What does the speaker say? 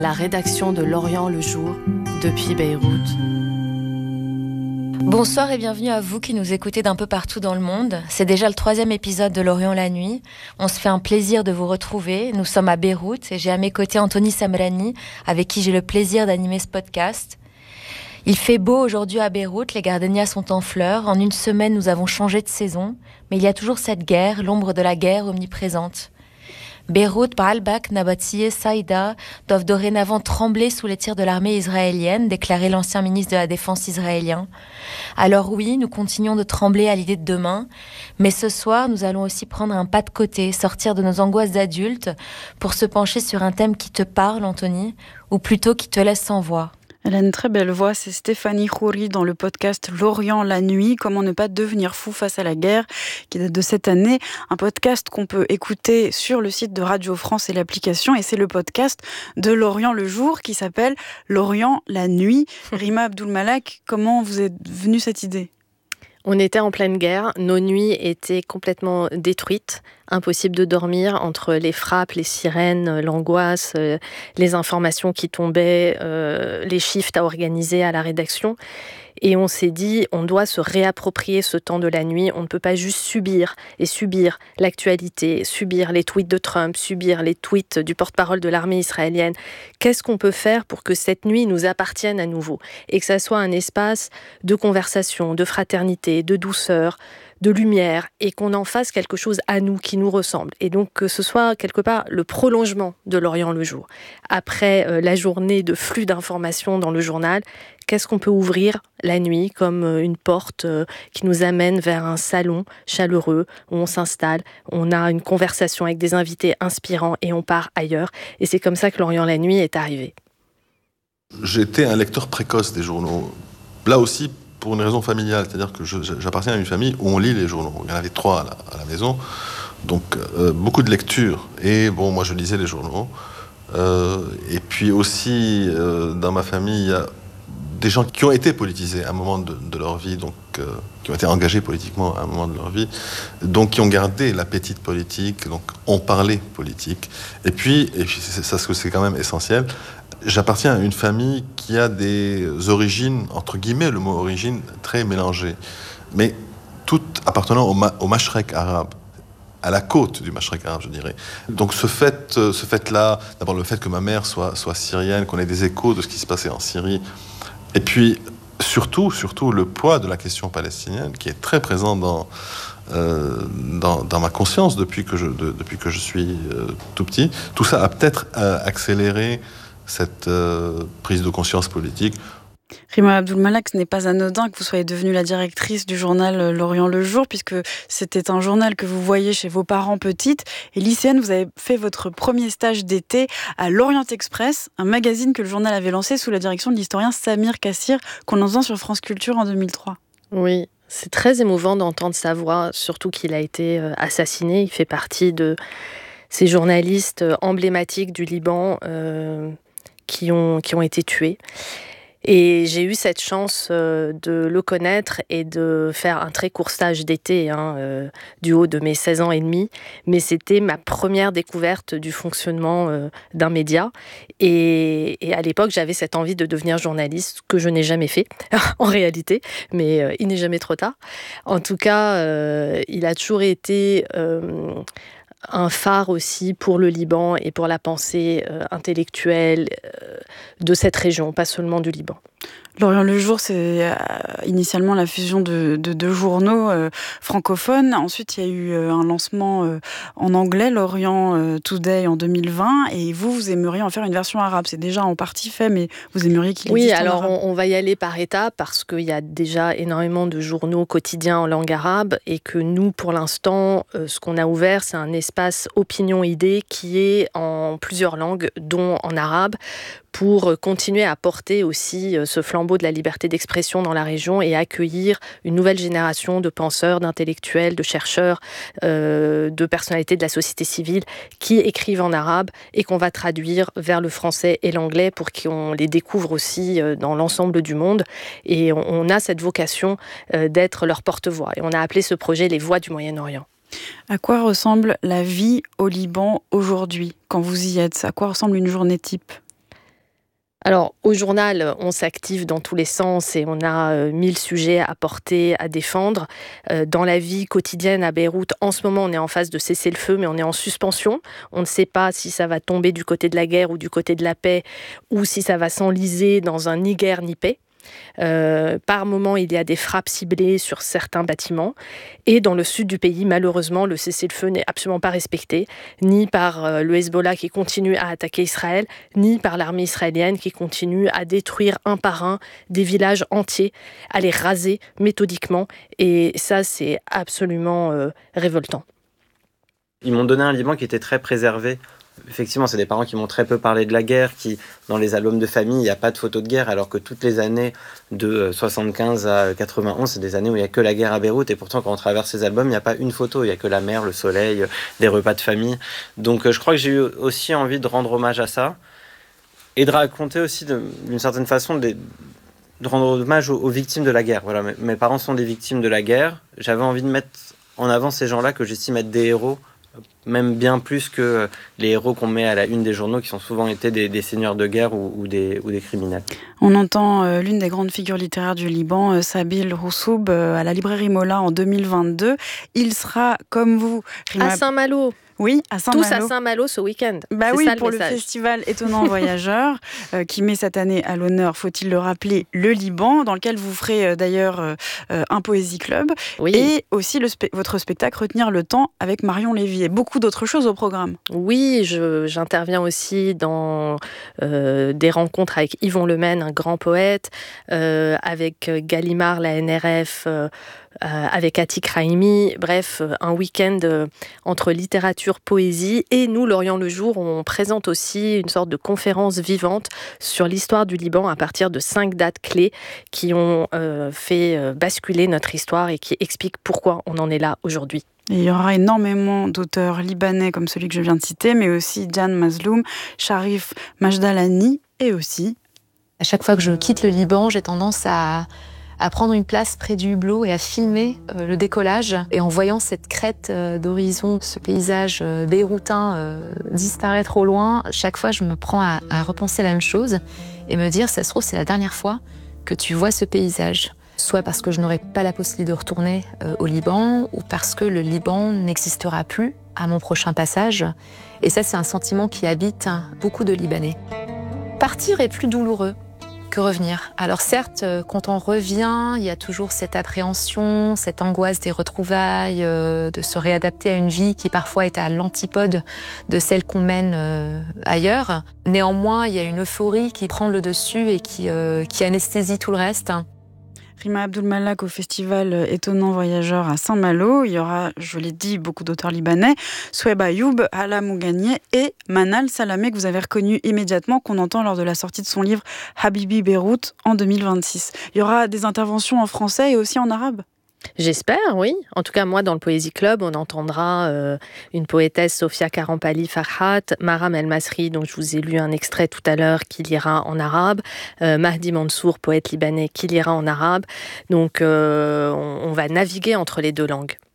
La rédaction de L'Orient le jour, depuis Beyrouth. Bonsoir et bienvenue à vous qui nous écoutez d'un peu partout dans le monde. C'est déjà le 3e épisode de L'Orient la nuit. On se fait un plaisir de vous retrouver. Nous sommes à Beyrouth et j'ai à mes côtés Anthony Samrani, avec qui j'ai le plaisir d'animer ce podcast. Il fait beau aujourd'hui à Beyrouth, les gardenias sont en fleurs. En une semaine, nous avons changé de saison. Mais il y a toujours cette guerre, l'ombre de la guerre omniprésente. Beyrouth, Baalbek, Nabatie, Saïda doivent dorénavant trembler sous les tirs de l'armée israélienne, déclarait l'ancien ministre de la Défense israélien. Alors oui, nous continuons de trembler à l'idée de demain, mais ce soir, nous allons aussi prendre un pas de côté, sortir de nos angoisses d'adultes pour se pencher sur un thème qui te parle, Anthony, ou plutôt qui te laisse sans voix. Elle a une très belle voix, c'est Stéphanie Khoury dans le podcast L'Orient la nuit, comment ne pas devenir fou face à la guerre, qui date de cette année, un podcast qu'on peut écouter sur le site de Radio France et l'application, et c'est le podcast de L'Orient le jour qui s'appelle L'Orient la nuit. Rima Abdulmalak, comment vous est venue cette idée ? On était en pleine guerre, nos nuits étaient complètement détruites, impossible de dormir entre les frappes, les sirènes, l'angoisse, les informations qui tombaient, les shifts à organiser à la rédaction. Et on s'est dit, on doit se réapproprier ce temps de la nuit. On ne peut pas juste subir l'actualité, subir les tweets de Trump, subir les tweets du porte-parole de l'armée israélienne. Qu'est-ce qu'on peut faire pour que cette nuit nous appartienne à nouveau et que ça soit un espace de conversation, de fraternité, de douceur, de lumière, et qu'on en fasse quelque chose à nous, qui nous ressemble. Et donc que ce soit quelque part le prolongement de L'Orient le jour. Après la journée de flux d'informations dans le journal, qu'est-ce qu'on peut ouvrir la nuit comme une porte qui nous amène vers un salon chaleureux où on s'installe, on a une conversation avec des invités inspirants et on part ailleurs. Et c'est comme ça que L'Orient la nuit est arrivé. J'étais un lecteur précoce des journaux. Là aussi, pour une raison familiale, c'est-à-dire que j'appartiens à une famille où on lit les journaux. Il y en avait 3 à la maison, donc beaucoup de lectures. Et bon, moi je lisais les journaux. Et puis aussi, dans ma famille, il y a des gens qui ont été politisés à un moment de leur vie, donc qui ont été engagés politiquement à un moment de leur vie, donc qui ont gardé l'appétit politique, donc on parlait politique. Et puis c'est quand même essentiel, j'appartiens à une famille qui a des origines, entre guillemets, le mot origine, très mélangées, mais toutes appartenant au Mashrek arabe, à la côte du Mashrek arabe, je dirais. Donc ce fait-là, d'abord le fait que ma mère soit syrienne, qu'on ait des échos de ce qui se passait en Syrie, et puis surtout le poids de la question palestinienne, qui est très présent dans ma conscience depuis que je suis tout petit. Tout ça a peut-être accéléré cette prise de conscience politique. Rima Abdulmalak, ce n'est pas anodin que vous soyez devenue la directrice du journal L'Orient le jour, puisque c'était un journal que vous voyez chez vos parents petites. Et lycéenne, vous avez fait votre premier stage d'été à l'Orient Express, un magazine que le journal avait lancé sous la direction de l'historien Samir Kassir, qu'on entend sur France Culture en 2003. Oui, c'est très émouvant d'entendre sa voix, surtout qu'il a été assassiné. Il fait partie de ces journalistes emblématiques du Liban qui ont été tués. Et j'ai eu cette chance de le connaître et de faire un très court stage d'été du haut de mes 16 ans et demi. Mais c'était ma première découverte du fonctionnement d'un média. Et à l'époque, j'avais cette envie de devenir journaliste, que je n'ai jamais fait en réalité. Mais il n'est jamais trop tard. En tout cas, il a toujours été un phare aussi pour le Liban et pour la pensée intellectuelle de cette région, pas seulement du Liban. L'Orient le jour, c'est initialement la fusion de 2 journaux francophones. Ensuite, il y a eu un lancement en anglais, l'Orient Today en 2020. Et vous aimeriez en faire une version arabe. C'est déjà en partie fait, mais vous aimeriez qu'il existe en arabe. Oui, alors on va y aller par étapes parce qu'il y a déjà énormément de journaux quotidiens en langue arabe et que nous, pour l'instant, ce qu'on a ouvert, c'est un espace opinion-idée qui est en plusieurs langues, dont en arabe, pour continuer à porter aussi ce flambeau de la liberté d'expression dans la région et accueillir une nouvelle génération de penseurs, d'intellectuels, de chercheurs, de personnalités de la société civile qui écrivent en arabe et qu'on va traduire vers le français et l'anglais pour qu'on les découvre aussi dans l'ensemble du monde. Et on a cette vocation d'être leur porte-voix. Et on a appelé ce projet les Voix du Moyen-Orient. À quoi ressemble la vie au Liban aujourd'hui, quand vous y êtes ? À quoi ressemble une journée type ? Alors, au journal, on s'active dans tous les sens et on a 1000 sujets à porter, à défendre. Dans la vie quotidienne à Beyrouth, en ce moment, on est en phase de cessez-le-feu, mais on est en suspension. On ne sait pas si ça va tomber du côté de la guerre ou du côté de la paix, ou si ça va s'enliser dans un ni guerre ni paix. Par moment, il y a des frappes ciblées sur certains bâtiments. Et dans le sud du pays, malheureusement, le cessez-le-feu n'est absolument pas respecté, ni par le Hezbollah qui continue à attaquer Israël, ni par l'armée israélienne qui continue à détruire un par un des villages entiers, à les raser méthodiquement. Et ça, c'est absolument révoltant. Ils m'ont donné un Liban qui était très préservé. Effectivement, c'est des parents qui m'ont très peu parlé de la guerre, qui, dans les albums de famille, il n'y a pas de photos de guerre, alors que toutes les années de 75 à 91, c'est des années où il n'y a que la guerre à Beyrouth, et pourtant, quand on traverse ces albums, il n'y a pas une photo, il n'y a que la mer, le soleil, des repas de famille. Donc, je crois que j'ai eu aussi envie de rendre hommage à ça, et de raconter aussi, d'une certaine façon, de rendre hommage aux victimes de la guerre. Voilà, mes parents sont des victimes de la guerre. J'avais envie de mettre en avant ces gens-là que j'estime être des héros, même bien plus que les héros qu'on met à la une des journaux, qui sont souvent été des seigneurs de guerre ou des criminels. On entend l'une des grandes figures littéraires du Liban, Sabil Roussoub, à la librairie Mola en 2022. Il sera, comme vous, à Saint-Malo. Oui, à Saint-Malo. Tous à Saint-Malo ce week-end. Bah c'est oui, ça, pour le message. festival Étonnant Voyageur, qui met cette année à l'honneur, faut-il le rappeler, le Liban, dans lequel vous ferez d'ailleurs un poésie club. Oui. Et aussi votre spectacle Retenir le temps avec Marion Lévy et beaucoup d'autres choses au programme. Oui, j'interviens aussi dans des rencontres avec Yvon Lemaine, un grand poète, avec Gallimard, la NRF, avec Atik Raimi. Bref, un week-end entre littérature, poésie. Et nous, L'Orient le Jour, on présente aussi une sorte de conférence vivante sur l'histoire du Liban à partir de 5 dates clés qui ont fait basculer notre histoire et qui expliquent pourquoi on en est là aujourd'hui. Et il y aura énormément d'auteurs libanais comme celui que je viens de citer, mais aussi Diane Mazloum, Sharif Majdalani et aussi... À chaque fois que je quitte le Liban, j'ai tendance à prendre une place près du hublot et à filmer le décollage. Et en voyant cette crête d'horizon, ce paysage beyroutin disparaître au loin, chaque fois je me prends à repenser la même chose et me dire, ça se trouve, c'est la dernière fois que tu vois ce paysage. Soit parce que je n'aurai pas la possibilité de retourner au Liban, ou parce que le Liban n'existera plus à mon prochain passage. Et ça, c'est un sentiment qui habite beaucoup de Libanais. Partir est plus douloureux que revenir. Alors certes, quand on revient, il y a toujours cette appréhension, cette angoisse des retrouvailles, de se réadapter à une vie qui parfois est à l'antipode de celle qu'on mène ailleurs. Néanmoins, il y a une euphorie qui prend le dessus et qui anesthésie tout le reste. Rima Abdulmalak au festival Étonnant Voyageur à Saint-Malo. Il y aura, je l'ai dit, beaucoup d'auteurs libanais. Soueb Ayoub, Hala Mougani et Manal Salamé, que vous avez reconnu immédiatement, qu'on entend lors de la sortie de son livre Habibi Beyrouth en 2026. Il y aura des interventions en français et aussi en arabe. J'espère, oui. En tout cas, moi, dans le Poésie Club, on entendra une poétesse, Sofia Karampali Farhat, Maram El Masri, dont je vous ai lu un extrait tout à l'heure, qui lira en arabe, Mahdi Mansour, poète libanais, qui lira en arabe. Donc, on va naviguer entre les deux langues.